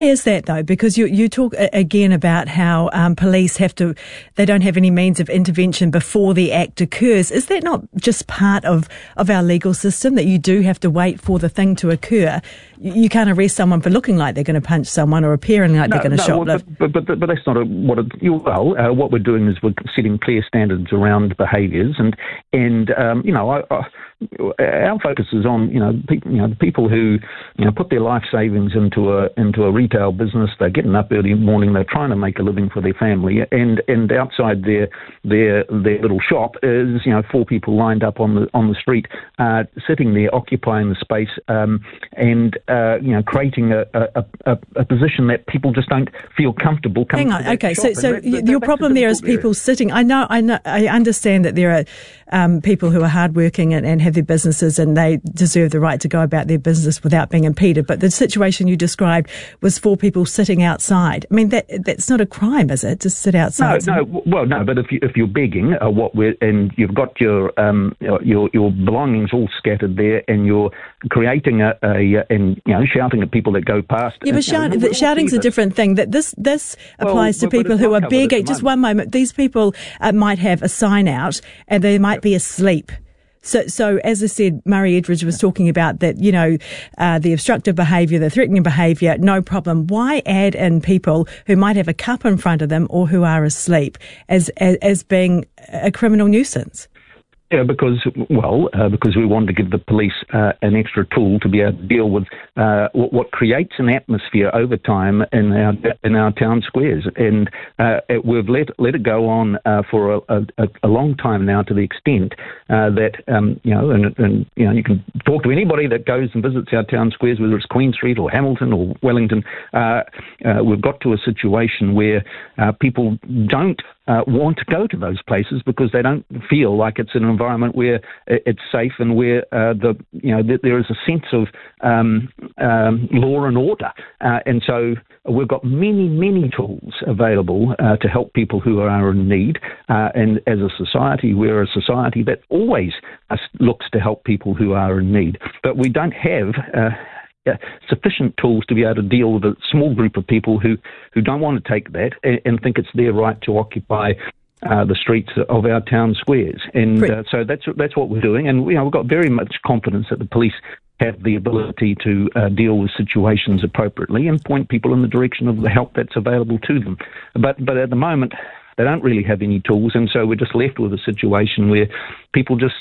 Is that though? Because you talk again about how police they don't have any means of intervention before the act occurs. Is that not just part of our legal system, that you do have to wait for the thing to occur? You can't arrest someone for looking like they're going to punch someone or appearing like they're going to shoplift. But that's not what we're doing is we're setting clear standards around behaviours, and our focus is on people who put their life savings into a retail business. They're getting up early in the morning. They're trying to make a living for their family, and outside their little shop is 4 people lined up on the street, sitting there occupying the space, and creating a position that people just don't feel comfortable coming to. Hang on, okay, so your problem there is people sitting. I understand that there are people who are hardworking and have their businesses, and they deserve the right to go about their business without being impeded. But the situation you described was 4 people sitting outside. I mean, that's not a crime, is it? To sit outside? No. But if you're begging, and you've got your belongings all scattered there, and you're creating and shouting at people that go past. Yeah, but shouting's a different thing. That this applies to people who are begging. Just one moment. These people might have a sign out, and they might be asleep. So as I said, Murray Edridge was talking about that, the obstructive behaviour, the threatening behaviour, no problem. Why add in people who might have a cup in front of them or who are asleep as being a criminal nuisance? Yeah, because we want to give the police an extra tool to be able to deal with what creates an atmosphere over time in our town squares, and we've let it go on for a long time now, to the extent that you can talk to anybody that goes and visits our town squares, whether it's Queen Street or Hamilton or Wellington. We've got to a situation where people don't want to go to those places because they don't feel like it's an environment where it's safe and where there is a sense of law and order. And so we've got many tools available to help people who are in need. And as a society, we're a society that always looks to help people who are in need. But we don't have sufficient tools to be able to deal with a small group of people who don't want to take that and think it's their right to occupy the streets of our town squares. And so that's what we're doing. And we've got very much confidence that the police have the ability to deal with situations appropriately and point people in the direction of the help that's available to them. But at the moment, they don't really have any tools, and so we're just left with a situation where people just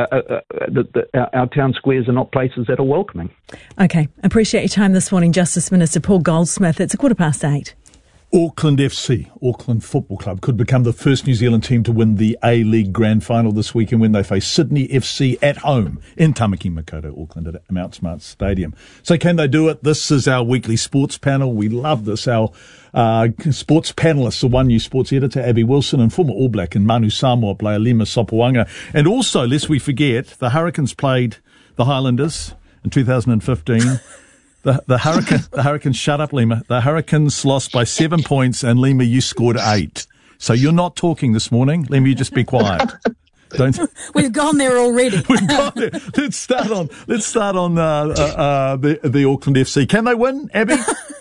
our town squares are not places that are welcoming. Okay, appreciate your time this morning, Justice Minister Paul Goldsmith. It's 8:15. Auckland FC, Auckland Football Club, could become the first New Zealand team to win the A-League Grand Final this weekend when they face Sydney FC at home in Tamaki Makaurau, Auckland, at Mount Smart Stadium. So can they do it? This is our weekly sports panel. We love this. Our sports panellists are One News sports editor Abby Wilson and former All Black and Manu Samoa player Lima Sopoaga. And also, lest we forget, the Hurricanes played the Highlanders in 2015. The Hurricanes, shut up, Lima. The Hurricanes lost by 7 points, and Lima, you scored 8. So you're not talking this morning. Lima, you just be quiet. We've gone there already. We've gone there. Let's start on the Auckland FC. Can they win, Abby?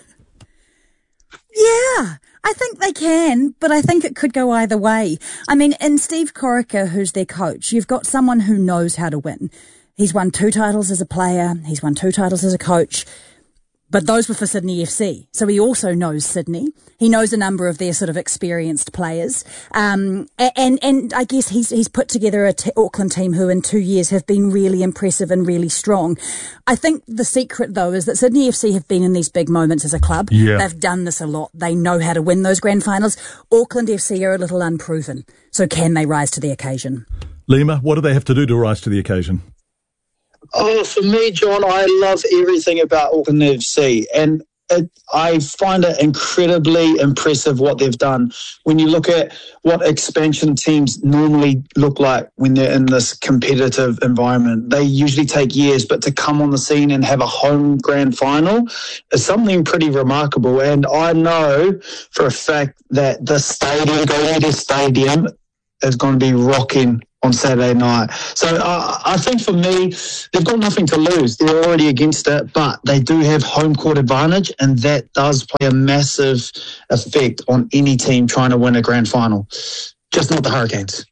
Yeah, I think they can, but I think it could go either way. I mean, in Steve Corica, who's their coach, you've got someone who knows how to win. He's won 2 titles as a player. He's won 2 titles as a coach. But those were for Sydney FC. So he also knows Sydney. He knows a number of their sort of experienced players. And I guess he's put together a Auckland team who in 2 years have been really impressive and really strong. I think the secret, though, is that Sydney FC have been in these big moments as a club. Yeah. They've done this a lot. They know how to win those grand finals. Auckland FC are a little unproven. So can they rise to the occasion? Lima, what do they have to do to rise to the occasion? Oh, for me, John, I love everything about Auckland FC, and I find it incredibly impressive what they've done. When you look at what expansion teams normally look like when they're in this competitive environment, they usually take years, but to come on the scene and have a home grand final is something pretty remarkable. And I know for a fact that the stadium, Go Eagles Stadium, is going to be rocking on Saturday night. So I think for me, they've got nothing to lose. They're already against it, but they do have home court advantage, and that does play a massive effect on any team trying to win a grand final. Just not the Hurricanes.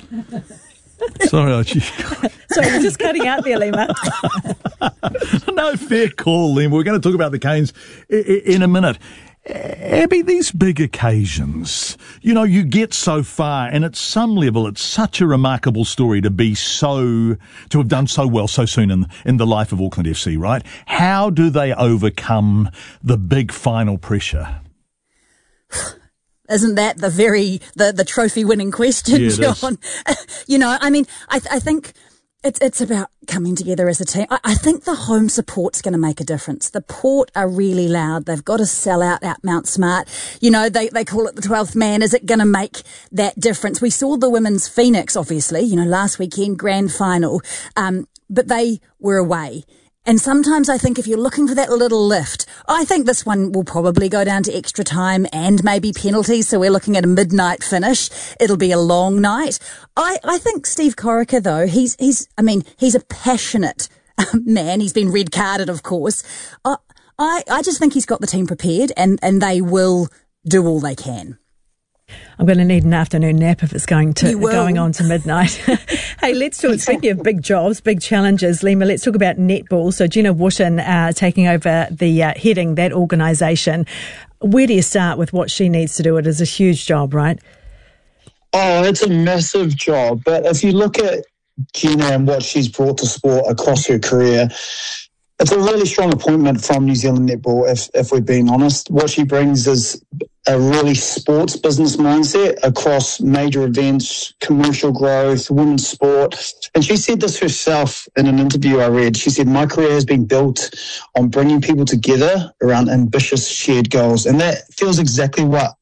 Sorry, Archie. Sorry, you're just cutting out there, Lima. No, fair call, Lima. We're going to talk about the Canes in a minute. Abby, these big occasions, you get so far, and at some level, it's such a remarkable story to have done so well so soon in the life of Auckland FC, right? How do they overcome the big final pressure? Isn't that the trophy winning question, John? I think it's about coming together as a team. I think the home support's going to make a difference. The Port are really loud. They've got to sell out Mount Smart. They call it the 12th man. Is it going to make that difference? We saw the women's Phoenix, obviously, last weekend, grand final, but they were away. And sometimes I think if you're looking for that little lift, I think this one will probably go down to extra time and maybe penalties. So we're looking at a midnight finish. It'll be a long night. I think Steve Corica, though, he's a passionate man. He's been red carded, of course. I just think he's got the team prepared and they will do all they can. I'm going to need an afternoon nap if it's going on to midnight. Hey, let's talk, speaking of big jobs, big challenges, Lima, let's talk about netball. So Jenna Wotton taking over heading that organisation. Where do you start with what she needs to do? It is a huge job, right? Oh, it's a massive job. But if you look at Jenna and what she's brought to sport across her career, it's a really strong appointment from New Zealand Netball, if we're being honest. What she brings is a really sports business mindset across major events, commercial growth, women's sport. And she said this herself in an interview I read. She said, my career has been built on bringing people together around ambitious shared goals. And that feels exactly what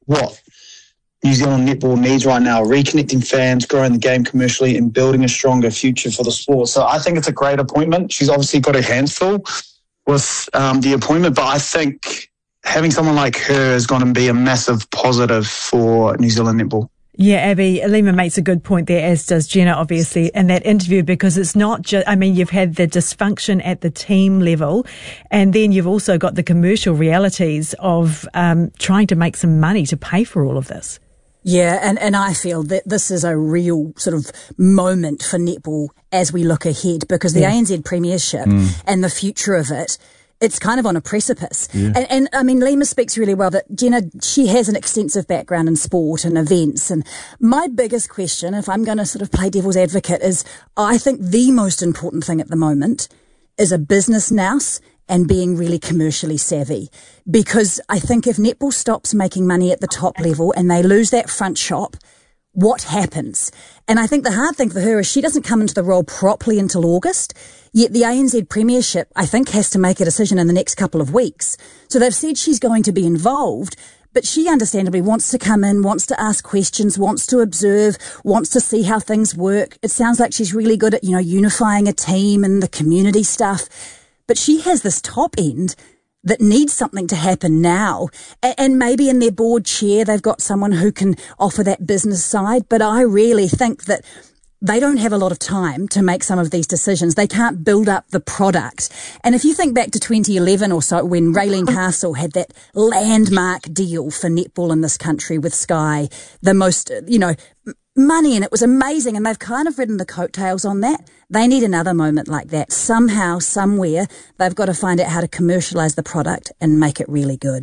New Zealand Netball needs right now, reconnecting fans, growing the game commercially, and building a stronger future for the sport. So I think it's a great appointment. She's obviously got her hands full with the appointment, but I think having someone like her is going to be a massive positive for New Zealand Netball. Yeah, Abby, Lima makes a good point there, as does Jenna, obviously, in that interview, because it's not just, you've had the dysfunction at the team level, and then you've also got the commercial realities of trying to make some money to pay for all of this. Yeah, and I feel that this is a real sort of moment for netball as we look ahead, because the ANZ Premiership and the future of it, it's kind of on a precipice. Yeah. And Lima speaks really well that Jenna, she has an extensive background in sport and events. And my biggest question, if I'm going to sort of play devil's advocate, is I think the most important thing at the moment is a business nous and being really commercially savvy. Because I think if netball stops making money at the top level and they lose that front shop, what happens? And I think the hard thing for her is she doesn't come into the role properly until August, yet the ANZ Premiership, I think, has to make a decision in the next couple of weeks. So they've said she's going to be involved, but she understandably wants to come in, wants to ask questions, wants to observe, wants to see how things work. It sounds like she's really good at, unifying a team and the community stuff. But she has this top end that needs something to happen now. And maybe in their board chair, they've got someone who can offer that business side. But I really think that they don't have a lot of time to make some of these decisions. They can't build up the product. And if you think back to 2011 or so, when Raelene Castle had that landmark deal for netball in this country with Sky, the most, money, and it was amazing, and they've kind of ridden the coattails on that. They need another moment like that. Somehow, somewhere, they've got to find out how to commercialise the product and make it really good.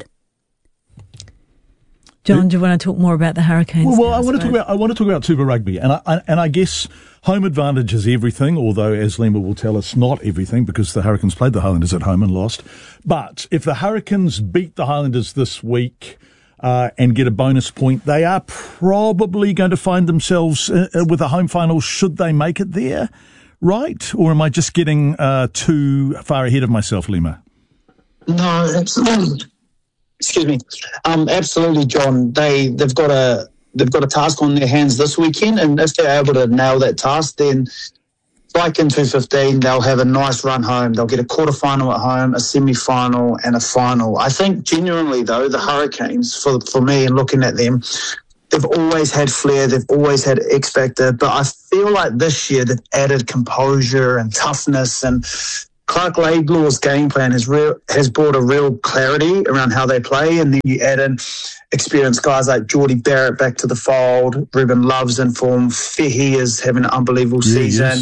John, do you want to talk more about the Hurricanes? Well, I want to talk about Super Rugby, and I guess home advantage is everything. Although, as Lima will tell us, not everything, because the Hurricanes played the Highlanders at home and lost. But if the Hurricanes beat the Highlanders this week and get a bonus point, they are probably going to find themselves with a home final should they make it there, right? Or am I just getting too far ahead of myself, Lima? No, absolutely. Excuse me. Absolutely, John. They've got a task on their hands this weekend, and if they're able to nail that task, then like in 2015, they'll have a nice run home. They'll get a quarterfinal at home, a semi-final, and a final. I think genuinely, though, the Hurricanes, for me and looking at them, they've always had flair, they've always had X factor, but I feel like this year they've added composure and toughness, and Clark Laidlaw's game plan has brought a real clarity around how they play, and then you add in experienced guys like Geordie Barrett back to the fold, Ruben Love's in form, Fehi is having an unbelievable season,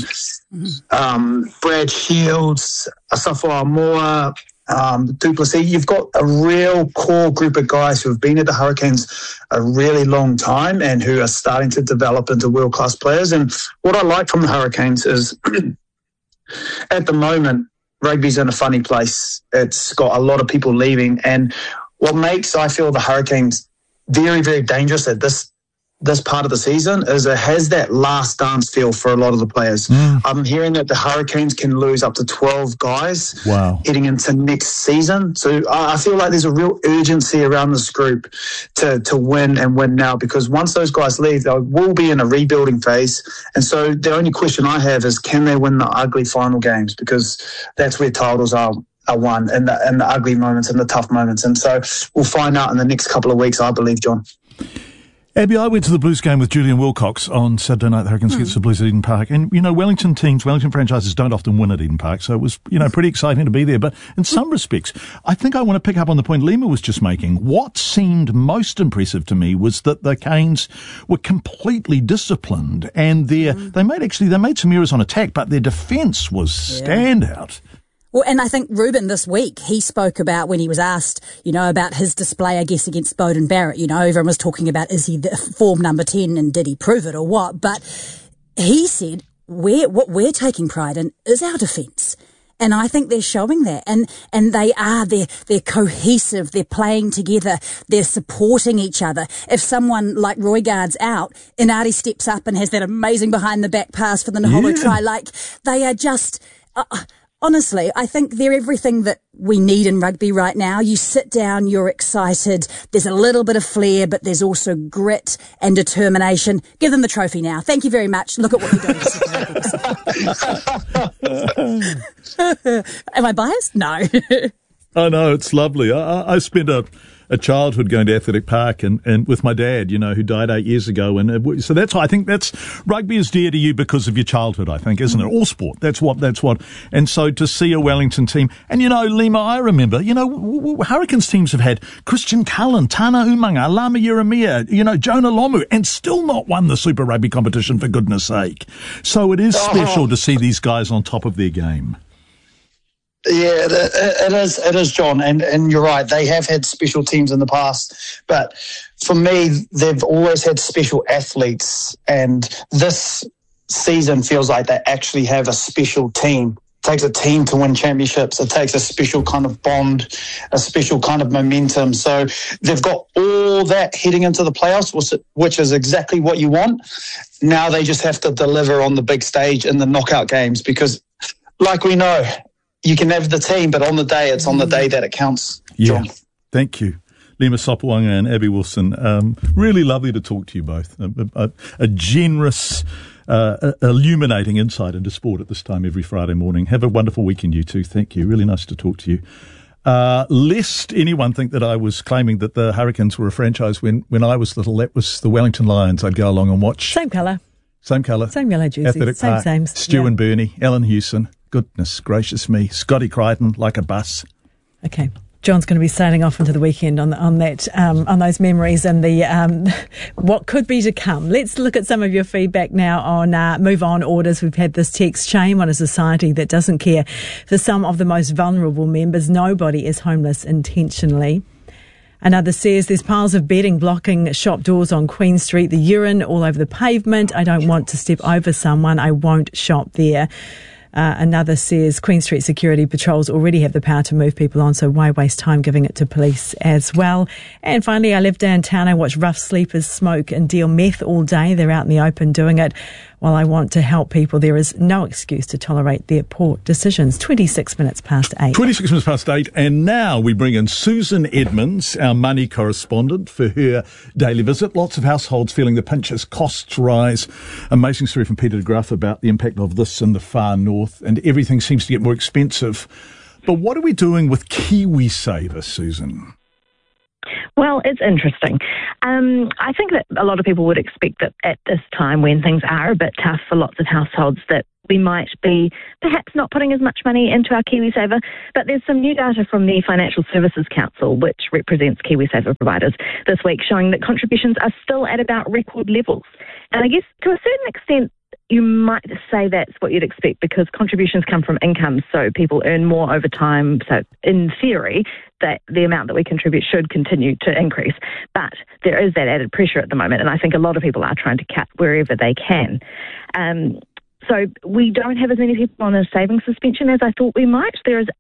Brad Shields, Asafo Amoa, Duplessis. You've got a real core group of guys who have been at the Hurricanes a really long time and who are starting to develop into world-class players. And what I like from the Hurricanes is at the moment, rugby's in a funny place. It's got a lot of people leaving. And what makes, I feel, the Hurricanes very, very dangerous at this part of the season is it has that last dance feel for a lot of the players. I'm hearing that the Hurricanes can lose up to 12 guys heading into next season. So I feel like there's a real urgency around this group to win and win now, because once those guys leave, they will be in a rebuilding phase. And so the only question I have is, can they win the ugly final games? Because that's where titles are won, and the ugly moments and the tough moments. And so we'll find out in the next couple of weeks, I believe, John. Abby, I went to the Blues game with Julian Wilcox on Saturday night. The Hurricanes against the Blues at Eden Park. And, Wellington franchises don't often win at Eden Park. So it was, pretty exciting to be there. But in some respects, I think I want to pick up on the point Lima was just making. What seemed most impressive to me was that the Canes were completely disciplined, and they made some errors on attack, but their defence was standout. Well, and I think Ruben this week, he spoke about when he was asked, about his display, I guess, against Beauden Barrett. Everyone was talking about, is he the form number 10 and did he prove it or what? But he said, what we're taking pride in is our defence. And I think they're showing that. And they're cohesive. They're playing together. They're supporting each other. If someone like Roygaard's out, Inari steps up and has that amazing behind the back pass for the Naholo try. Like, they are just, honestly, I think they're everything that we need in rugby right now. You sit down, you're excited. There's a little bit of flair, but there's also grit and determination. Give them the trophy now. Thank you very much. Look at what you're doing. Am I biased? No. Oh, no, it's lovely. I spent a childhood going to Athletic Park and with my dad, who died 8 years ago. And so that's why I think rugby is dear to you because of your childhood, I think, isn't it? All sport. That's what. And so to see a Wellington team, and Lima, I remember, Hurricanes teams have had Christian Cullen, Tana Umaga, Lama Yeremia, Jonah Lomu, and still not won the Super Rugby competition, for goodness sake. So it is special to see these guys on top of their game. Yeah, it is, John, and you're right. They have had special teams in the past, but for me, they've always had special athletes, and this season feels like they actually have a special team. It takes a team to win championships. It takes a special kind of bond, a special kind of momentum. So they've got all that heading into the playoffs, which is exactly what you want. Now they just have to deliver on the big stage in the knockout games, because, like we know, you can have the team, but on the day, it's on the day that it counts, John. Yeah, thank you. Lima Sopoaga and Abby Wilson, really lovely to talk to you both. A generous, illuminating insight into sport at this time every Friday morning. Have a wonderful weekend, you two. Thank you. Really nice to talk to you. Lest anyone think that I was claiming that the Hurricanes were a franchise when I was little, that was the Wellington Lions I'd go along and watch. Same colour. Same colour. Same yellow jersey. Athletic Park. Same. Stu and Bernie, Alan Hewson. Goodness gracious me. Scotty Crichton, like a bus. Okay. John's going to be sailing off into the weekend on those memories and the what could be to come. Let's look at some of your feedback now on Move On orders. We've had this text: shame on a society that doesn't care for some of the most vulnerable members. Nobody is homeless intentionally. Another says there's piles of bedding blocking shop doors on Queen Street, the urine all over the pavement. I don't want to step over someone. I won't shop there. Another says Queen Street security patrols already have the power to move people on, so why waste time giving it to police as well? And finally, I live downtown. I watch rough sleepers smoke and deal meth all day. They're out in the open doing it. While I want to help people, there is no excuse to tolerate their poor decisions. 26 minutes past 8. 26 minutes past 8. And now we bring in Susan Edmonds, our money correspondent, for her daily visit. Lots of households feeling the pinch as costs rise. Amazing story from Peter de Graaf about the impact of this in the far north, and everything seems to get more expensive. But what are we doing with KiwiSaver, Susan? Well, Well, it's interesting. I think that a lot of people would expect that at this time when things are a bit tough for lots of households that we might be perhaps not putting as much money into our KiwiSaver, but there's some new data from the Financial Services Council, which represents KiwiSaver providers this week, showing that contributions are still at about record levels. And I guess to a certain extent, you might say that's what you'd expect because contributions come from income, so people earn more over time. So in theory, that the amount that we contribute should continue to increase. But there is that added pressure at the moment, and I think a lot of people are trying to cut wherever they can. So we don't have as many people on a savings suspension as I thought we might. There is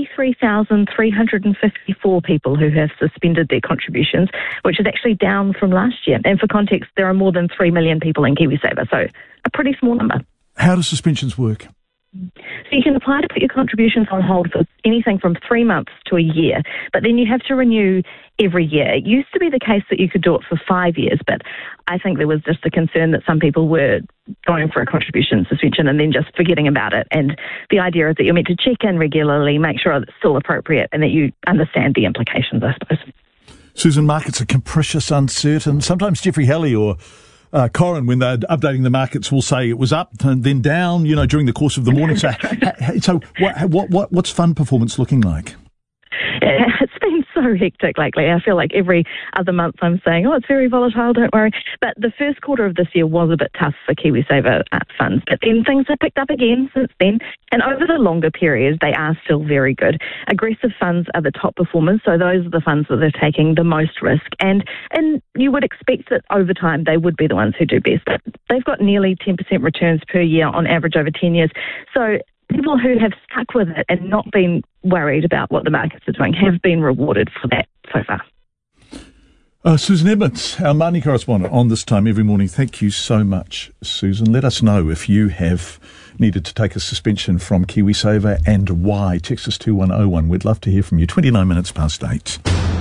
83,354 people who have suspended their contributions, which is actually down from last year. And for context, there are more than 3 million people in KiwiSaver, so a pretty small number. How do suspensions work? So you can apply to put your contributions on hold for anything from 3 months to a year, but then you have to renew every year. It used to be the case that you could do it for 5 years, but I think there was just a concern that some people were going for a contribution suspension and then just forgetting about it. And the idea is that you're meant to check in regularly, make sure it's still appropriate and that you understand the implications, I suppose. Susan, markets are capricious, uncertain. Sometimes Jeffrey Halley or Corin, when they're updating the markets, will say it was up and then down, during the course of the morning. So what's fund performance looking like? It's been so hectic lately. I feel like every other month I'm saying, it's very volatile, don't worry. But the first quarter of this year was a bit tough for KiwiSaver funds. But then things have picked up again since then. And over the longer periods, they are still very good. Aggressive funds are the top performers. So those are the funds that are taking the most risk. And you would expect that over time they would be the ones who do best. But they've got nearly 10% returns per year on average over 10 years. So people who have stuck with it and not been worried about what the markets are doing have been rewarded for that so far. Susan Edmonds, our money correspondent on This Time every morning. Thank you so much, Susan. Let us know if you have needed to take a suspension from KiwiSaver and why. Text us 2101. We'd love to hear from you. 29 minutes past 8.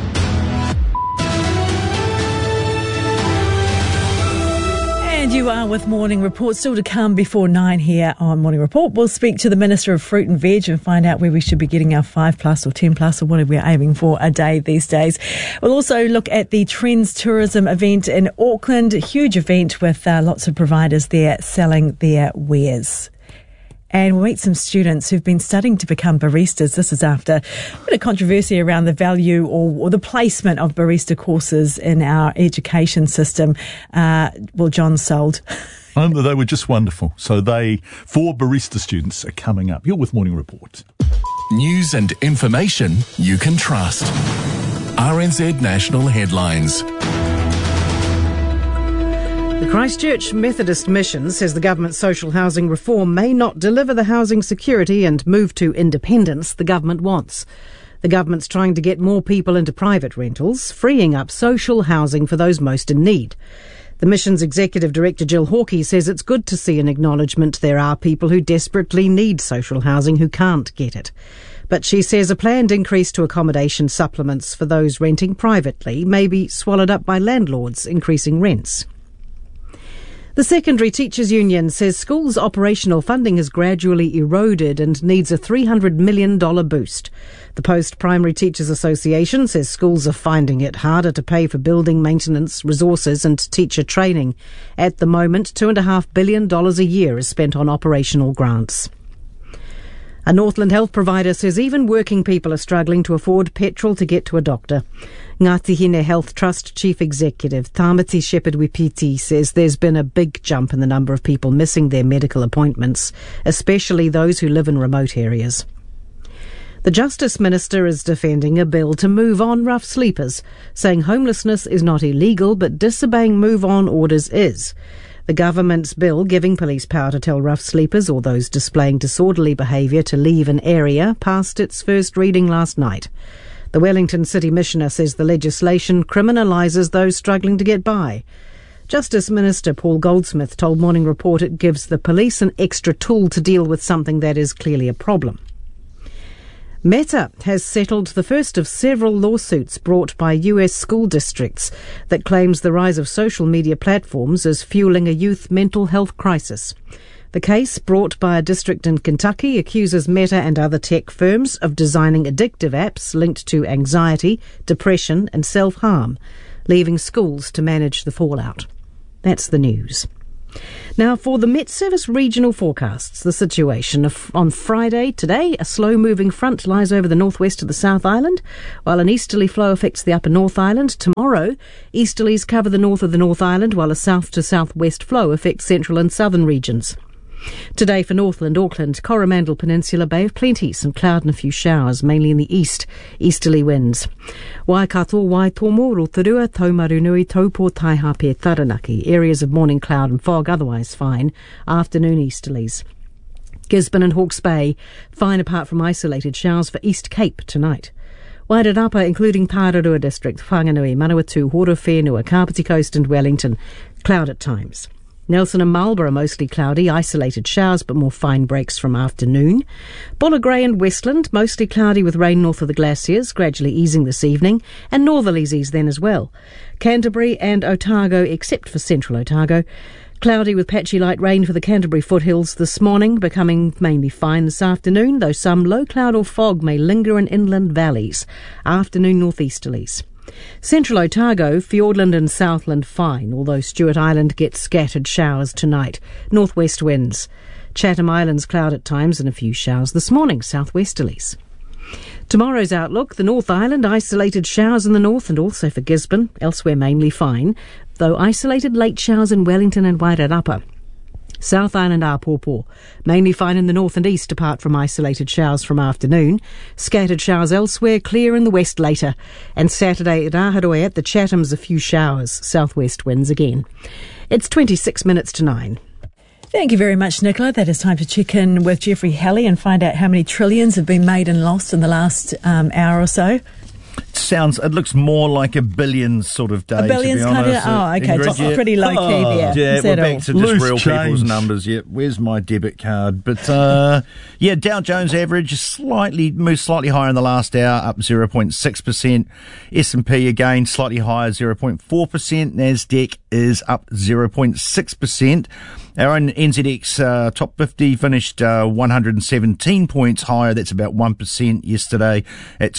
And you are with Morning Report. Still to come before 9 here on Morning Report. We'll speak to the Minister of Fruit and Veg and find out where we should be getting our 5 plus or 10 plus or whatever we're aiming for a day these days. We'll also look at the Trends Tourism event in Auckland. A huge event with lots of providers there selling their wares. And we'll meet some students who've been studying to become baristas. This is after a bit of controversy around the value or the placement of barista courses in our education system. John sold. They were just wonderful. So 4 barista students are coming up. You're with Morning Report. News and information you can trust. RNZ National Headlines. The Christchurch Methodist Mission says the government's social housing reform may not deliver the housing security and move to independence the government wants. The government's trying to get more people into private rentals, freeing up social housing for those most in need. The mission's executive director Jill Hawkey says it's good to see an acknowledgement there are people who desperately need social housing who can't get it. But she says a planned increase to accommodation supplements for those renting privately may be swallowed up by landlords increasing rents. The Secondary Teachers Union says schools' operational funding has gradually eroded and needs a $300 million boost. The Post-Primary Teachers Association says schools are finding it harder to pay for building maintenance, resources and teacher training. At the moment, $2.5 billion a year is spent on operational grants. A Northland health provider says even working people are struggling to afford petrol to get to a doctor. Ngāti Hine Health Trust Chief Executive Tamati Shepherd-Wipiti says there's been a big jump in the number of people missing their medical appointments, especially those who live in remote areas. The Justice Minister is defending a bill to move on rough sleepers, saying homelessness is not illegal but disobeying move-on orders is. The government's bill giving police power to tell rough sleepers or those displaying disorderly behaviour to leave an area passed its first reading last night. The Wellington City Missioner says the legislation criminalises those struggling to get by. Justice Minister Paul Goldsmith told Morning Report it gives the police an extra tool to deal with something that is clearly a problem. Meta has settled the first of several lawsuits brought by US school districts that claims the rise of social media platforms is fueling a youth mental health crisis. The case, brought by a district in Kentucky, accuses Meta and other tech firms of designing addictive apps linked to anxiety, depression and self-harm, leaving schools to manage the fallout. That's the news. Now, for the Met Service regional forecasts, the situation on Friday today, a slow-moving front lies over the northwest of the South Island, while an easterly flow affects the upper North Island. Tomorrow, easterlies cover the north of the North Island, while a south to southwest flow affects central and southern regions. Today for Northland, Auckland, Coromandel Peninsula, Bay of Plenty, some cloud and a few showers, mainly in the east, easterly winds. Waikato, Waitomo, Rotorua, Taumarunui, Taupo, Taihape, Taranaki, areas of morning cloud and fog, otherwise fine, afternoon easterlies. Gisborne and Hawke's Bay, fine apart from isolated showers for East Cape tonight. Wairarapa, including Tararua District, Whanganui, Manawatu, Horowhenua, Kapiti Coast and Wellington, cloud at times. Nelson and Marlborough mostly cloudy, isolated showers but more fine breaks from afternoon. Buller Grey and Westland mostly cloudy with rain north of the glaciers, gradually easing this evening, and northerlies ease then as well. Canterbury and Otago, except for central Otago, cloudy with patchy light rain for the Canterbury foothills this morning, becoming mainly fine this afternoon, though some low cloud or fog may linger in inland valleys. Afternoon northeasterlies. Central Otago, Fiordland and Southland fine, although Stewart Island gets scattered showers tonight. Northwest winds. Chatham Islands cloud at times and a few showers this morning, southwesterlies. Tomorrow's outlook, the North Island, isolated showers in the north and also for Gisborne, elsewhere mainly fine, though isolated late showers in Wellington and Wairarapa. South Island Apōpō, mainly fine in the north and east apart from isolated showers from afternoon. Scattered showers elsewhere, clear in the west later. And Saturday at Aharoe at the Chathams, a few showers, southwest winds again. It's 26 minutes to 9. Thank you very much, Nicola. That is time to check in with Jeffrey Halley and find out how many trillions have been made and lost in the last hour or so. It looks more like a billions sort of day. A billions to be honest. okay, Ingrid, just pretty low key there. Yeah, we're back to just real change. People's numbers. Yeah, where's my debit card? But Dow Jones average moved slightly higher in the last hour, up 0.6%. S&P again slightly higher, 0.4%. Nasdaq is up 0.6%. Our own NZX top 50 finished 117 points higher. That's about 1% yesterday at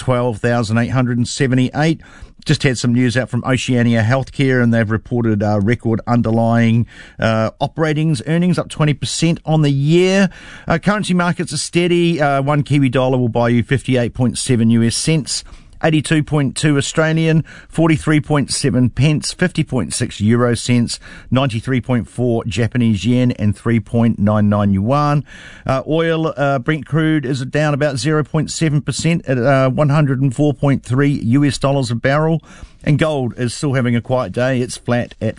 12,878. Just had some news out from Oceania Healthcare, and they've reported record underlying operating earnings, up 20% on the year. Currency markets are steady. One Kiwi dollar will buy you 58.7 US cents. 82.2 Australian, 43.7 pence, 50.6 euro cents, 93.4 Japanese yen and 3.99 yuan. Oil, Brent crude is down about 0.7% at $104.3 US dollars a barrel. And gold is still having a quiet day. It's flat at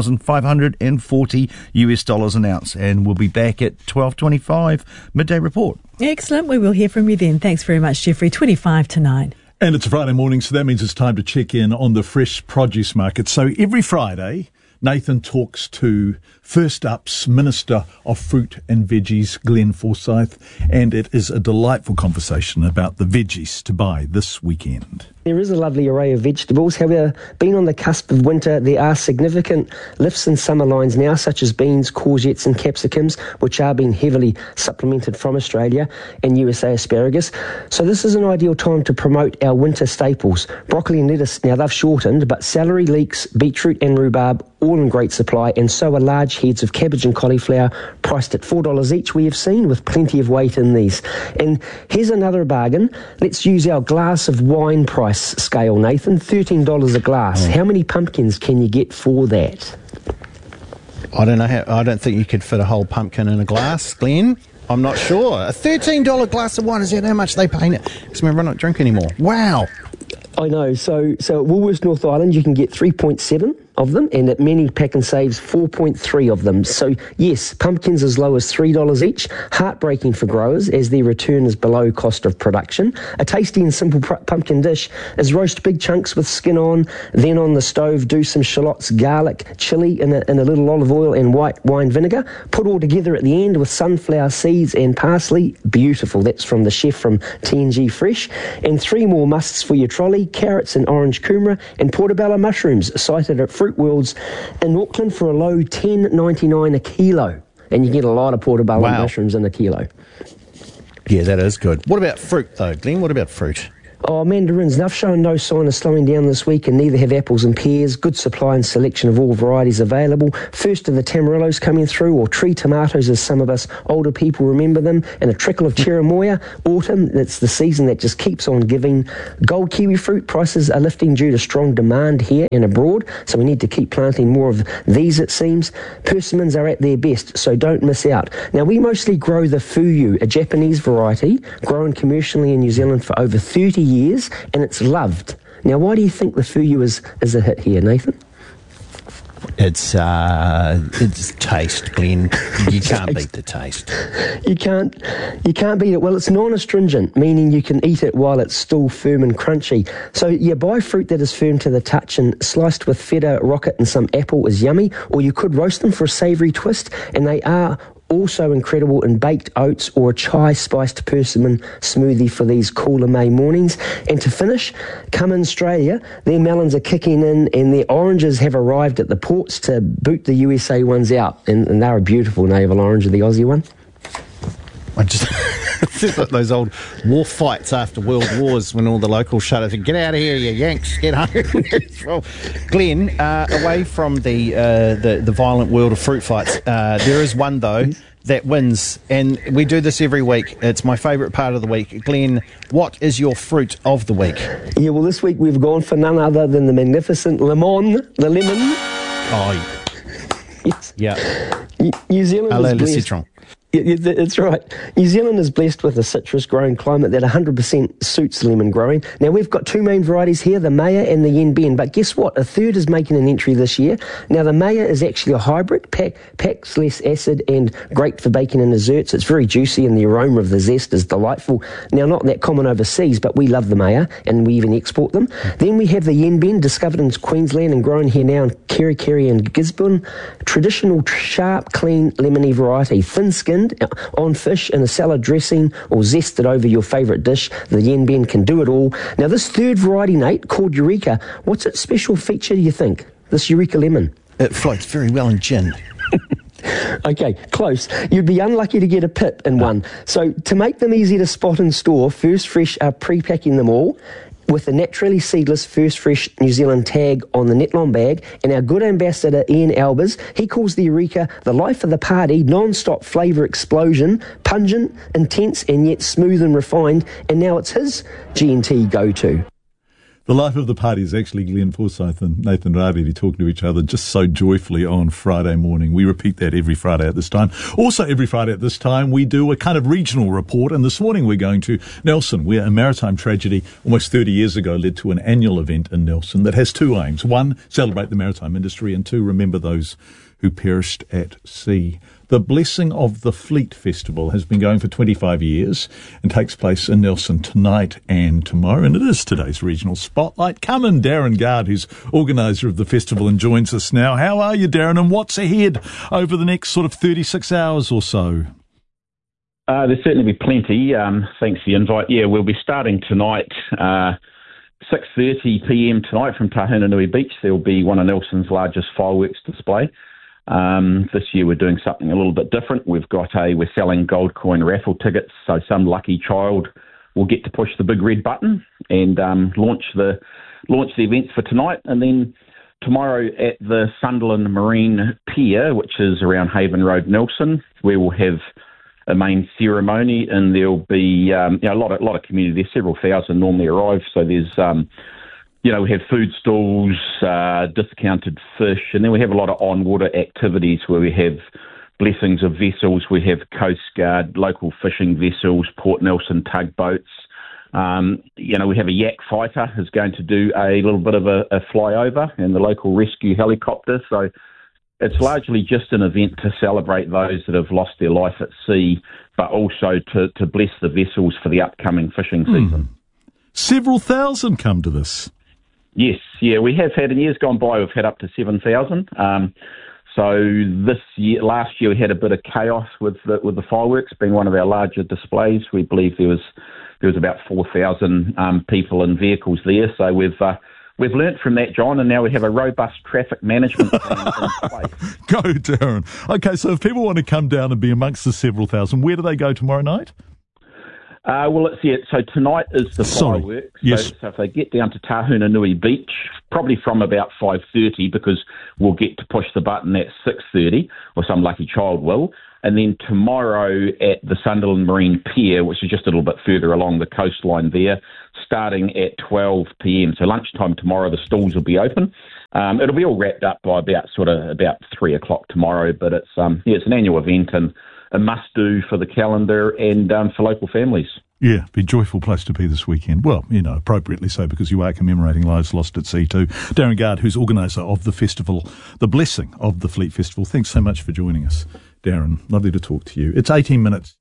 $4,540 US dollars an ounce. And we'll be back at 12:25 midday report. Excellent. We will hear from you then. Thanks very much, Jeffrey. 25 to 9. And it's a Friday morning, so that means it's time to check in on the fresh produce market. So every Friday, Nathan talks to First Up's Minister of Fruit and Veggies, Glenn Forsyth, and it is a delightful conversation about the veggies to buy this weekend. There is a lovely array of vegetables. However, being on the cusp of winter, there are significant lifts in summer lines now, such as beans, courgettes and capsicums, which are being heavily supplemented from Australia, and USA asparagus. So this is an ideal time to promote our winter staples. Broccoli and lettuce, now they've shortened, but celery, leeks, beetroot and rhubarb, all in great supply, and so are large heads of cabbage and cauliflower, priced at $4 each, we have seen, with plenty of weight in these. And here's another bargain. Let's use our glass of wine price scale, Nathan. $13 a glass. How many pumpkins can you get for that? I don't know. I don't think you could fit a whole pumpkin in a glass, Glenn. I'm not sure. A $13 glass of wine, is that how much they pay it? Because remember, I don't drink anymore. Wow. I know. So at Woolworths North Island, you can get 3.7 of them, and at many Pack and Saves 4.3 of them. So yes, pumpkins as low as $3 each. Heartbreaking for growers as their return is below cost of production. A tasty and simple pumpkin dish is roast big chunks with skin on, then on the stove do some shallots, garlic, chilli in a little olive oil and white wine vinegar. Put all together at the end with sunflower seeds and parsley. Beautiful. That's from the chef from TNG Fresh. And 3 more musts for your trolley: carrots and orange kumara and portobello mushrooms, cited at Fruit Worlds in Auckland for a low $10.99 a kilo. and you get a lot of portobello mushrooms in a kilo. Yeah, that is good. What about fruit, though, Glenn? What about fruit? Oh, mandarins, they've shown no sign of slowing down this week, and neither have apples and pears. Good supply and selection of all varieties available. First are the tamarillos coming through, or tree tomatoes as some of us older people remember them, and a trickle of cherimoya. Autumn, that's the season that just keeps on giving. Gold kiwi fruit prices are lifting due to strong demand here and abroad, so we need to keep planting more of these, it seems. Persimmons are at their best, so don't miss out. Now, we mostly grow the fuyu, a Japanese variety, grown commercially in New Zealand for over 30 years, and it's loved. Now, why do you think the fuyu is a hit here, Nathan? It's taste, Glenn. You can't beat the taste. You can't beat it. Well, it's non-astringent, meaning you can eat it while it's still firm and crunchy. So you buy fruit that is firm to the touch, and sliced with feta, rocket and some apple is yummy, or you could roast them for a savoury twist, and they are also incredible in baked oats or a chai-spiced persimmon smoothie for these cooler May mornings. And to finish, come in Australia, their melons are kicking in and their oranges have arrived at the ports to boot the USA ones out. And they're a beautiful navel orange, the Aussie one. I just it's like those old war fights after World Wars when all the locals shouted, "Get out of here, you Yanks! Get home!" Well, Glenn, away from the violent world of fruit fights, there is one though that wins, and we do this every week. It's my favourite part of the week. Glenn, what is your fruit of the week? Yeah, well, this week we've gone for none other than the magnificent lemon. The lemon. Oh, yes. Yeah. New Zealand Hello, is blessed. citron. Yeah, that's right. New Zealand is blessed with a citrus-growing climate that 100% suits lemon growing. Now, we've got two main varieties here, the Maya and the Yenben, but guess what? A third is making an entry this year. Now, the Maya is actually a hybrid, packs less acid and great for baking and desserts. It's very juicy and the aroma of the zest is delightful. Now, not that common overseas, but we love the Maya and we even export them. Then we have the Yenben, discovered in Queensland and grown here now in Kerikeri and Gisborne. Traditional, sharp, clean, lemony variety, thin-skinned, on fish in a salad dressing or zested over your favourite dish. The Yenben can do it all. Now, this third variety, Nate, called Eureka, what's its special feature, do you think? This Eureka lemon? It floats very well in gin. Okay, close. You'd be unlucky to get a pip in one. So to make them easy to spot in store, First Fresh are pre-packing them all with the naturally seedless First Fresh New Zealand tag on the Netlon bag, and our good ambassador Ian Albers, he calls the Eureka the life of the party, non-stop flavour explosion, pungent, intense and yet smooth and refined, and now it's his G&T go-to. The life of the party is actually Glenn Forsyth and Nathan Ravidi talking to each other just so joyfully on Friday morning. We repeat that every Friday at this time. Also, every Friday at this time, we do a kind of regional report. And this morning, we're going to Nelson, where a maritime tragedy almost 30 years ago led to an annual event in Nelson that has two aims. One, celebrate the maritime industry, and two, remember those who perished at sea. The Blessing of the Fleet Festival has been going for 25 years and takes place in Nelson tonight and tomorrow, and it is today's regional spotlight. Come in, Darren Gard, who's organiser of the festival and joins us now. How are you, Darren, and what's ahead over the next sort of 36 hours or so? There'll certainly be plenty. Thanks for the invite. Yeah, we'll be starting tonight, 6:30 p.m. tonight from Tahunanui Beach. There will be one of Nelson's largest fireworks display. This year we're doing something a little bit different. We're selling gold coin raffle tickets, so some lucky child will get to push the big red button and launch the events for tonight. And then tomorrow at the Sunderland Marine Pier, which is around Haven Road, Nelson, we will have a main ceremony, and there'll be a lot of community. There's several thousand normally arrive, so there's we have food stalls, discounted fish, and then we have a lot of on-water activities where we have blessings of vessels. We have Coast Guard, local fishing vessels, Port Nelson tugboats. We have a yak fighter who's going to do a little bit of a flyover, and the local rescue helicopter. So it's largely just an event to celebrate those that have lost their life at sea, but also to bless the vessels for the upcoming fishing season. Several thousand come to this. Yes, yeah, we have had in years gone by. We've had up to 7,000. So last year we had a bit of chaos with the fireworks being one of our larger displays. We believe there was about 4,000 people and vehicles there. So we've we've learnt from that, John, and now we have a robust traffic management plan in place. Go, Darren. Okay, so if people want to come down and be amongst the several thousand, where do they go tomorrow night? So tonight is the fireworks. Yes. So if they get down to Tahunanui Beach, probably from about 5:30, because we'll get to push the button at 6:30, or some lucky child will. And then tomorrow at the Sunderland Marine Pier, which is just a little bit further along the coastline there, starting at 12 p.m. So lunchtime tomorrow, the stalls will be open. It'll be all wrapped up by about 3 o'clock tomorrow. But it's an annual event and a must-do for the calendar and for local families. Yeah, be a joyful place to be this weekend. Well, appropriately so, because you are commemorating lives lost at sea too. Darren Guard, who's organiser of the festival, the blessing of the Fleet Festival. Thanks so much for joining us, Darren. Lovely to talk to you. It's 18 minutes.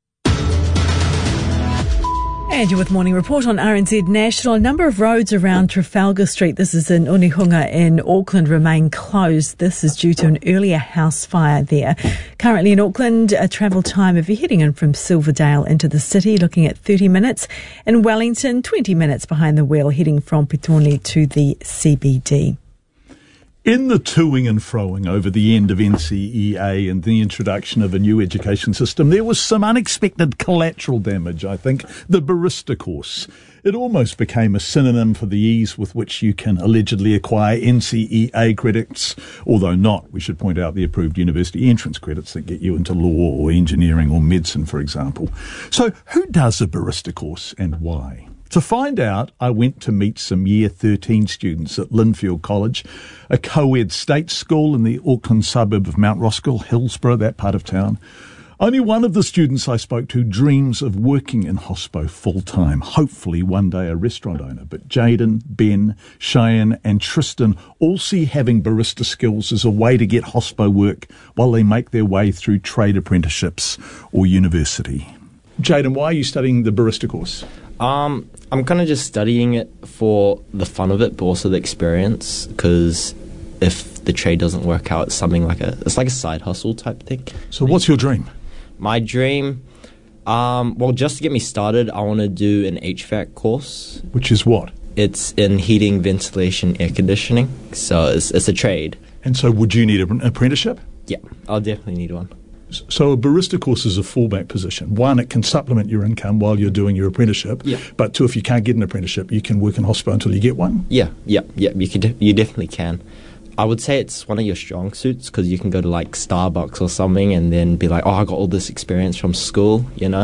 And you're with Morning Report on RNZ National. A number of roads around Trafalgar Street, this is in Unihunga in Auckland, remain closed. This is due to an earlier house fire there. Currently in Auckland, a travel time, if you're heading in from Silverdale into the city, looking at 30 minutes. In Wellington, 20 minutes behind the wheel, heading from Petone to the CBD. In the toing and froing over the end of NCEA and the introduction of a new education system, there was some unexpected collateral damage, I think. The barista course. It almost became a synonym for the ease with which you can allegedly acquire NCEA credits, although not, we should point out, the approved university entrance credits that get you into law or engineering or medicine, for example. So who does a barista course and why? To find out, I went to meet some Year 13 students at Linfield College, a co-ed state school in the Auckland suburb of Mount Roskill, Hillsborough, that part of town. Only one of the students I spoke to dreams of working in hospo full-time, hopefully one day a restaurant owner. But Jaden, Ben, Cheyenne and Tristan all see having barista skills as a way to get hospo work while they make their way through trade apprenticeships or university. Jaden, why are you studying the barista course? I'm kind of just studying it for the fun of it, but also the experience, because if the trade doesn't work out, it's something like it's like a side hustle type thing. So what's your dream? My dream, just to get me started, I want to do an HVAC course. Which is what? It's in heating, ventilation, air conditioning. So it's a trade. And so would you need an apprenticeship? Yeah, I'll definitely need one. So a barista course is a fallback position. One, it can supplement your income while you're doing your apprenticeship. Yeah. But two, if you can't get an apprenticeship, you can work in hospital until you get one. Yeah. You definitely can. I would say it's one of your strong suits, because you can go to like Starbucks or something and then be like, I got all this experience from school,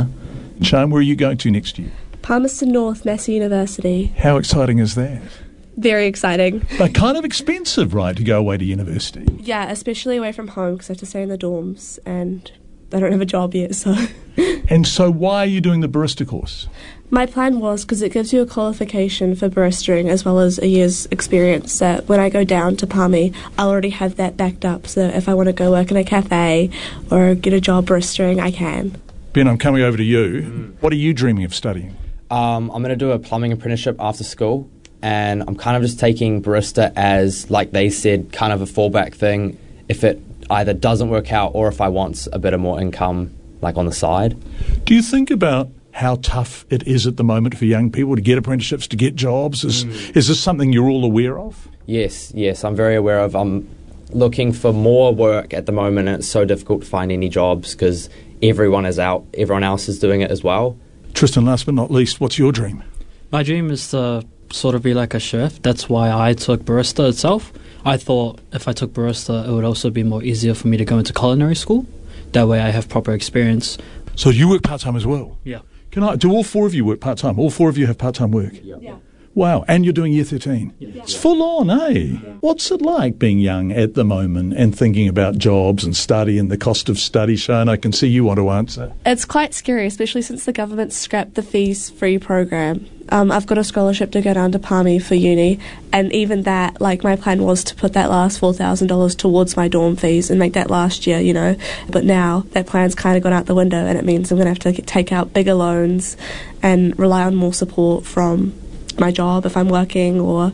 Shane, where are you going to next year? Palmerston North, Massey University. How exciting is that? Very exciting. But kind of expensive, right, to go away to university? Yeah, especially away from home, because I have to stay in the dorms and I don't have a job yet, so... And so why are you doing the barista course? My plan was because it gives you a qualification for baristering as well as a year's experience, that when I go down to Palmy, I'll already have that backed up, so if I want to go work in a cafe or get a job baristering, I can. Ben, I'm coming over to you. What are you dreaming of studying? I'm going to do a plumbing apprenticeship after school. And I'm kind of just taking barista as, like they said, kind of a fallback thing if it either doesn't work out or if I want a bit of more income, like on the side. Do you think about how tough it is at the moment for young people to get apprenticeships, to get jobs? Is this something you're all aware of? Yes, I'm very aware of. I'm looking for more work at the moment, and it's so difficult to find any jobs because everyone is out. Everyone else is doing it as well. Tristan, last but not least, what's your dream? My dream is to sort of be like a chef. That's why I took barista itself. I thought if I took barista, it would also be more easier for me to go into culinary school. That way I have proper experience. So you work part-time as well? Yeah. Do all four of you work part-time? All four of you have part-time work? Yeah. Wow, and you're doing Year 13? Yeah. It's full on, eh? Yeah. What's it like being young at the moment and thinking about jobs and study and the cost of study, Shane? I can see you want to answer. It's quite scary, especially since the government scrapped the fees-free program. I've got a scholarship to go down to Palmy for uni, and even that, like, my plan was to put that last $4,000 towards my dorm fees and make that last year, But now that plan's kind of gone out the window, and it means I'm going to have to take out bigger loans and rely on more support from my job if I'm working, or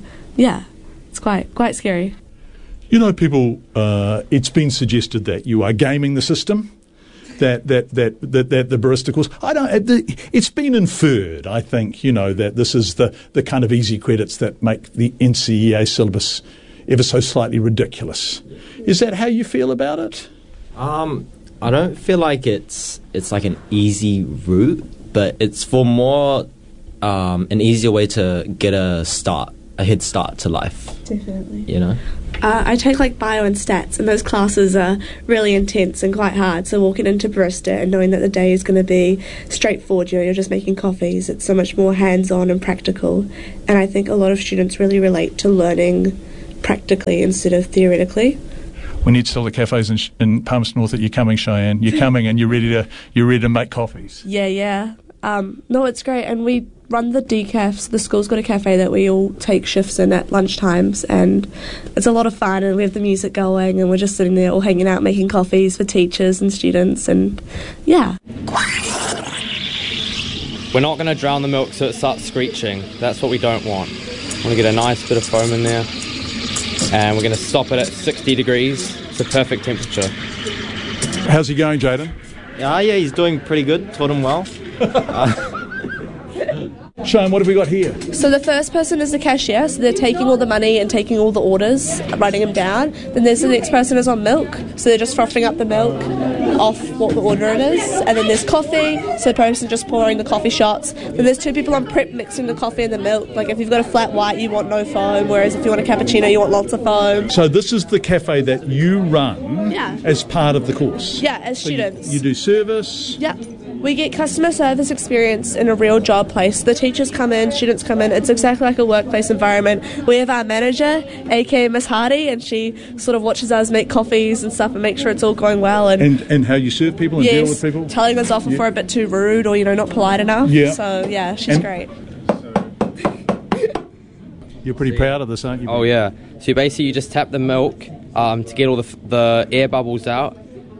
it's quite scary. People, it's been suggested that you are gaming the system, that the barista course. It's been inferred, I think, that this is the kind of easy credits that make the NCEA syllabus ever so slightly ridiculous. Is that how you feel about it? I don't feel like it's like an easy route, but it's for more an easier way to get a head start to life. Definitely. I take bio and stats, and those classes are really intense and quite hard. So walking into barista and knowing that the day is going to be straightforward, you're just making coffees, it's so much more hands-on and practical. And I think a lot of students really relate to learning practically instead of theoretically. We need to tell the cafes in Palmerston North that you're coming, Cheyenne. You're coming and you're ready to make coffees. Yeah. No, it's great, and we run the decafs. The school's got a cafe that we all take shifts in at lunchtimes, and it's a lot of fun, and we have the music going, and we're just sitting there all hanging out making coffees for teachers and students, and yeah. We're not going to drown the milk so it starts screeching. That's what we don't want. We want to get a nice bit of foam in there, and we're going to stop it at 60 degrees. It's a perfect temperature. How's he going, Jaden? Yeah, he's doing pretty good. Taught him well. Shane, what have we got here? So the first person is the cashier, so they're taking all the money and taking all the orders, writing them down. Then there's the next person is on milk, so they're just frothing up the milk off what the order it is. And then there's coffee, so the person just pouring the coffee shots. Then there's two people on prep mixing the coffee and the milk. Like if you've got a flat white, you want no foam, whereas if you want a cappuccino, you want lots of foam. So this is the cafe that you run as part of the course? Yeah, as students. You do service? Yeah. We get customer service experience in a real job place. The teachers come in, students come in. It's exactly like a workplace environment. We have our manager, aka Miss Hardy, and she sort of watches us make coffees and stuff and make sure it's all going well. And how you serve people and deal with people? Telling us off if we're a bit too rude or, not polite enough. Yeah. So, she's great. You're pretty proud of this, aren't you? Oh, yeah. So basically you just tap the milk to get all the air bubbles out.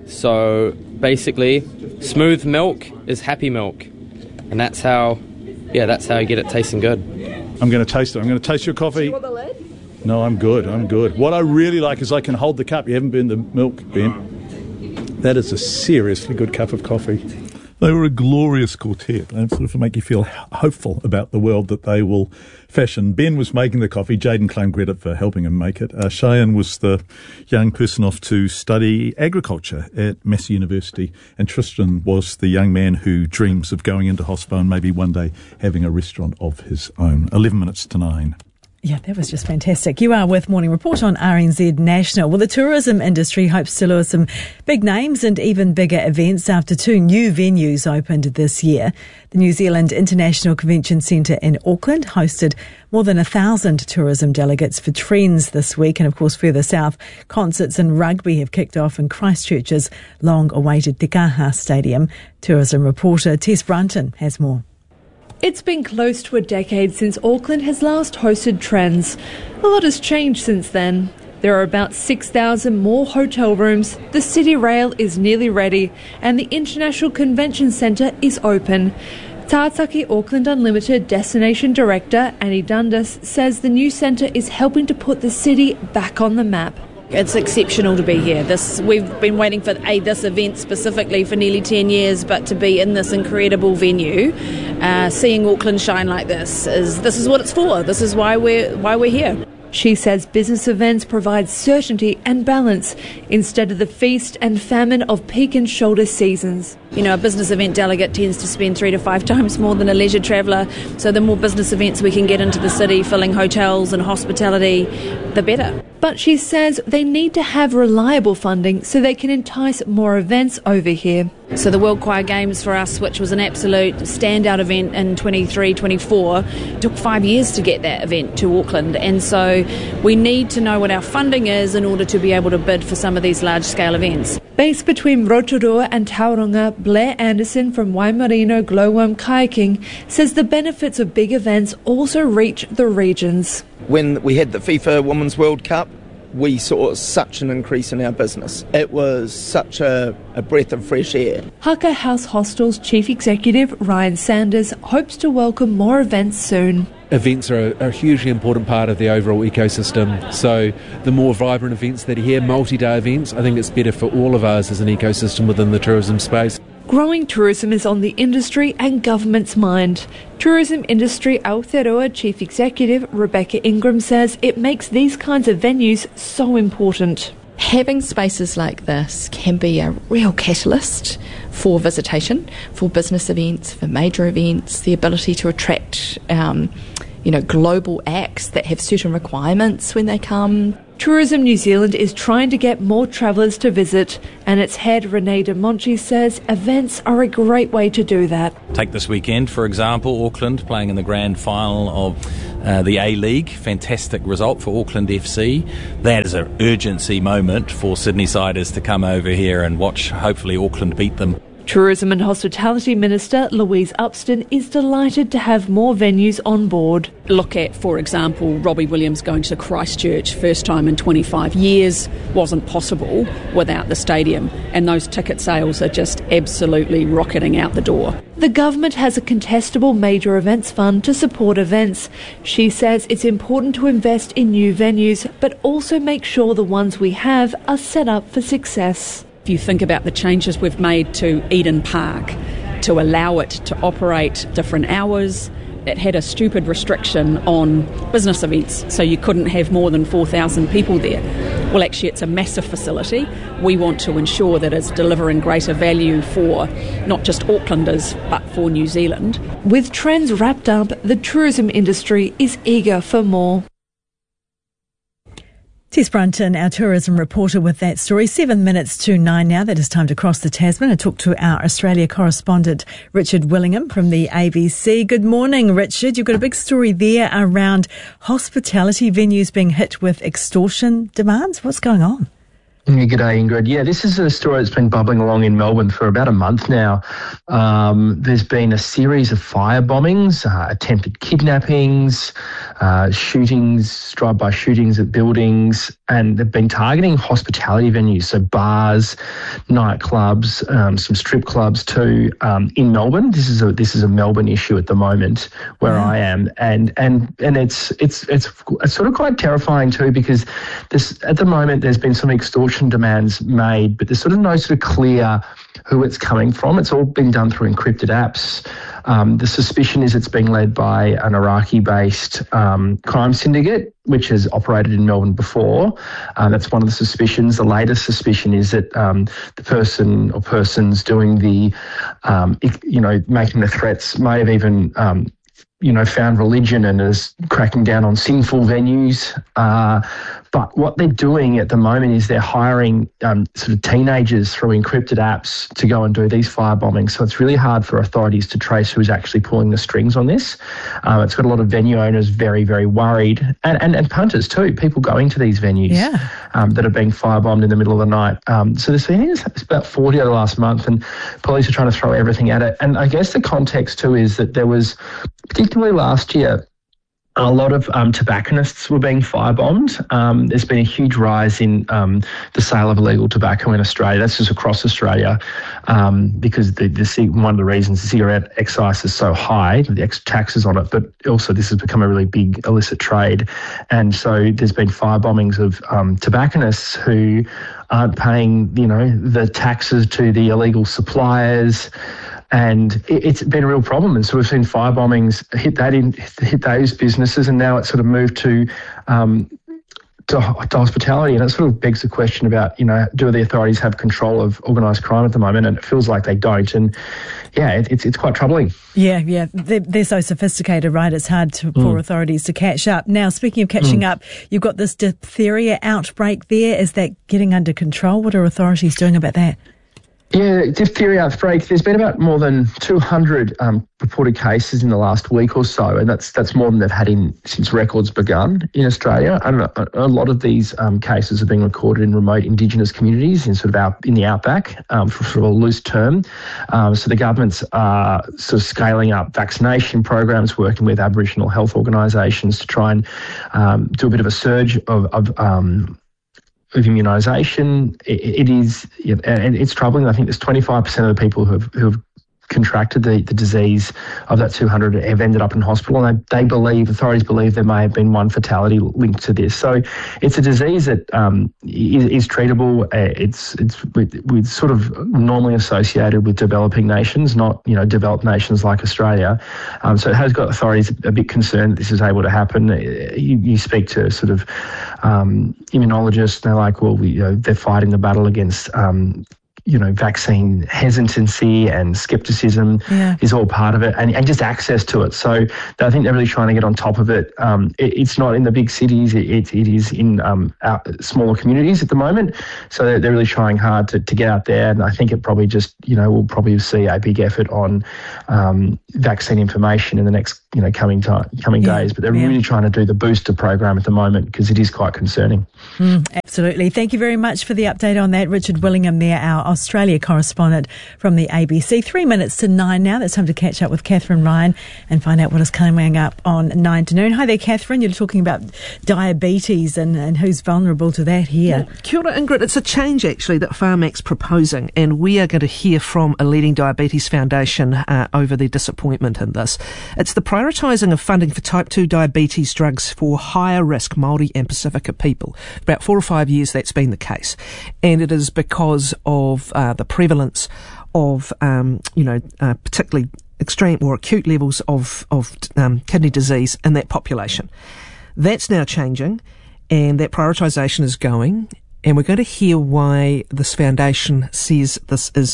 So basically, smooth milk is happy milk, and that's how you get it tasting good. I'm going to taste it. I'm going to taste your coffee. Do you want the lid? No, I'm good. What I really like is I can hold the cup. You haven't burned the milk, Ben. That is a seriously good cup of coffee. They were a glorious quartet, and sort of make you feel hopeful about the world that they will fashion. Ben was making the coffee. Jaden claimed credit for helping him make it. Cheyenne was the young person off to study agriculture at Massey University, and Tristan was the young man who dreams of going into hospital and maybe one day having a restaurant of his own. 11 minutes to 9. Yeah, that was just fantastic. You are with Morning Report on RNZ National. Well, the tourism industry hopes to lure some big names and even bigger events after 2 new venues opened this year. The New Zealand International Convention Centre in Auckland hosted more than 1,000 tourism delegates for Trends this week. And of course, further south, concerts and rugby have kicked off in Christchurch's long-awaited Te Kaha Stadium. Tourism reporter Tess Brunton has more. It's been close to a decade since Auckland has last hosted Trends. A lot has changed since then. There are about 6,000 more hotel rooms, the City Rail is nearly ready, and the International Convention Centre is open. Tātaki Auckland Unlimited Destination Director Annie Dundas says the new centre is helping to put the city back on the map. It's exceptional to be here. We've been waiting for this event specifically for nearly 10 years, but to be in this incredible venue, seeing Auckland shine like this is what it's for. This is why we're here. She says business events provide certainty and balance instead of the feast and famine of peak and shoulder seasons. A business event delegate tends to spend 3 to 5 times more than a leisure traveller, so the more business events we can get into the city, filling hotels and hospitality, the better. But she says they need to have reliable funding so they can entice more events over here. So the World Choir Games for us, which was an absolute standout event in 23-24, took 5 years to get that event to Auckland, and so we need to know what our funding is in order to be able to bid for some of these large-scale events. Based between Rotorua and Tauranga, Blair Anderson from Waimarino Glowworm Kayaking says the benefits of big events also reach the regions. When we had the FIFA Women's World Cup, we saw such an increase in our business. It was such a breath of fresh air. Haka House Hostel's Chief Executive Ryan Sanders hopes to welcome more events soon. events are a hugely important part of the overall ecosystem. So the more vibrant events that are here, multi-day events, I think it's better for all of us as an ecosystem within the tourism space. Growing tourism is on the industry and government's mind. Tourism Industry Aotearoa Chief Executive Rebecca Ingram says it makes these kinds of venues so important. Having spaces like this can be a real catalyst for visitation, for business events, for major events, the ability to attract global acts that have certain requirements when they come. Tourism New Zealand is trying to get more travellers to visit, and its head Renee de Monchi says events are a great way to do that. Take this weekend, for example, Auckland playing in the grand final of the A-League. Fantastic result for Auckland FC. That is an urgency moment for Sydney-siders to come over here and watch, hopefully, Auckland beat them. Tourism and Hospitality Minister Louise Upston is delighted to have more venues on board. Look at, for example, Robbie Williams going to Christchurch, first time in 25 years, wasn't possible without the stadium, and those ticket sales are just absolutely rocketing out the door. The government has a contestable major events fund to support events. She says it's important to invest in new venues, but also make sure the ones we have are set up for success. If you think about the changes we've made to Eden Park to allow it to operate different hours, it had a stupid restriction on business events, so you couldn't have more than 4,000 people there. Well, actually, it's a massive facility. We want to ensure that it's delivering greater value for not just Aucklanders, but for New Zealand. With trends wrapped up, the tourism industry is eager for more. Tess Brunton, our tourism reporter, with that story. 7 minutes to 9 now. That is time to cross the Tasman and talk to our Australia correspondent, Richard Willingham from the ABC. Good morning, Richard. You've got a big story there around hospitality venues being hit with extortion demands. What's going on? G'day, Ingrid. Yeah, this is a story that's been bubbling along in Melbourne for about a month now. There's been a series of fire bombings, attempted kidnappings, shootings, drive-by shootings at buildings, and they've been targeting hospitality venues, so bars, nightclubs, some strip clubs too, in Melbourne. This is a Melbourne issue at the moment where I am, and it's sort of quite terrifying too, because at the moment there's been some extortion demands made, but there's sort of no sort of clear who it's coming from. It's all been done through encrypted apps. The suspicion is it's being led by an Iraqi-based crime syndicate, which has operated in Melbourne before. That's one of the suspicions. The latest suspicion is that the person or persons doing the, making the threats may have even found religion and is cracking down on sinful venues. But what they're doing at the moment is they're hiring sort of teenagers through encrypted apps to go and do these fire bombings. So it's really hard for authorities to trace who's actually pulling the strings on this. It's got a lot of venue owners very, very worried, and punters too, people going to these venues that are being firebombed in the middle of the night. So there's been it's about 40 over the last month, and police are trying to throw everything at it. And I guess the context too is that there was, particularly last year, a lot of tobacconists were being firebombed. There's been a huge rise in the sale of illegal tobacco in Australia. That's just across Australia, because one of the reasons the cigarette excise is so high, the taxes on it, but also this has become a really big illicit trade. And so there's been firebombings of tobacconists who aren't paying, the taxes to the illegal suppliers. And it's been a real problem. And so we've seen fire bombings hit those businesses, and now it's sort of moved to hospitality. And it sort of begs the question about, do the authorities have control of organised crime at the moment? And it feels like they don't. And yeah, it's quite troubling. Yeah. They're so sophisticated, right? It's hard for authorities to catch up. Now, speaking of catching up, you've got this diphtheria outbreak there. Is that getting under control? What are authorities doing about that? Yeah, diphtheria outbreak. There's been about more than 200 reported cases in the last week or so, and that's more than they've had since records begun in Australia. And a lot of these cases are being recorded in remote Indigenous communities in in the outback for sort of a loose term. So the government's sort of scaling up vaccination programs, working with Aboriginal health organisations to try and do a bit of a surge of immunisation. It is, and it's troubling. I think there's 25% of the people who have contracted the disease of that 200 have ended up in hospital, and authorities believe there may have been one fatality linked to this. So it's a disease that is treatable. It's with sort of normally associated with developing nations, not developed nations like Australia. So it has got authorities a bit concerned that this is able to happen. You speak to sort of immunologists, and they're like, well, they're fighting the battle against vaccine hesitancy and skepticism is all part of it, and just access to it. So I think they're really trying to get on top of it. It's not in the big cities; it is in smaller communities at the moment. So they're really trying hard to get out there. And I think it probably just we'll probably see a big effort on vaccine information in the next coming days. But they're really trying to do the booster program at the moment because it is quite concerning. Absolutely. Thank you very much for the update on that, Richard Willingham there, our Australia correspondent from the ABC. 3 minutes to 9 now. That's time to catch up with Catherine Ryan and find out what is coming up on 9 to noon. Hi there, Catherine. You're talking about diabetes and who's vulnerable to that here. Yeah. Kia ora, Ingrid. It's a change, actually, that Pharmac's proposing, and we are going to hear from a leading diabetes foundation over their disappointment in this. It's the prioritising of funding for type 2 diabetes drugs for higher risk Māori and Pacifica people. For about 4 or 5 years, that's been the case. And it is because of the prevalence of, particularly extreme or acute levels of kidney disease in that population. That's now changing, and that prioritisation is going, and we're going to hear why this foundation says this is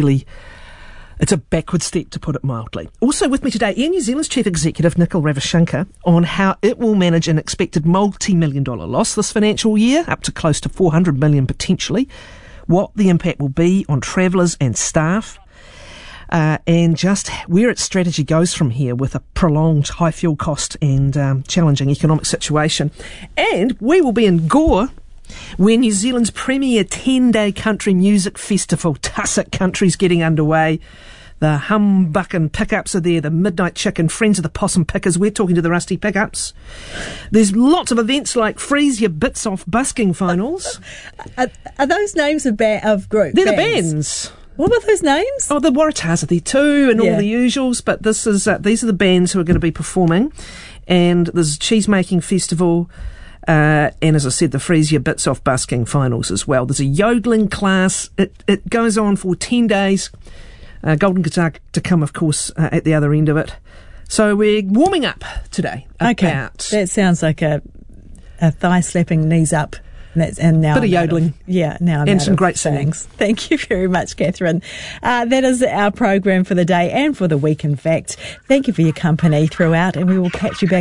it's a backward step, to put it mildly. Also with me today, Air New Zealand's Chief Executive, Nikhil Ravichandkar, on how it will manage an expected multi-million-dollar loss this financial year, up to close to $400 million potentially, what the impact will be on travellers and staff, and just where its strategy goes from here with a prolonged high fuel cost and challenging economic situation. And we will be in Gore, where New Zealand's premier 10-day country music festival, Tussock Country's getting underway. The Humbuckin' Pickups are there, the Midnight Chicken, Friends of the Possum Pickers. We're talking to the Rusty Pickups. There's lots of events like Freeze Your Bits Off busking finals. Are those names of groups? They're the bands. What were those names? Oh, the Waratahs are there too, and all the usuals, but these are the bands who are going to be performing. And there's a cheese-making festival, and as I said, the Freeze Your Bits Off busking finals as well. There's a yodeling class. It goes on for 10 days. Golden guitar to come, of course, at the other end of it. So we're warming up today. Okay, that sounds like a thigh slapping, knees up. And now bit of yodeling. Now and some great songs. Thank you very much, Catherine. That is our program for the day and for the week, in fact. Thank you for your company throughout, and we will catch you back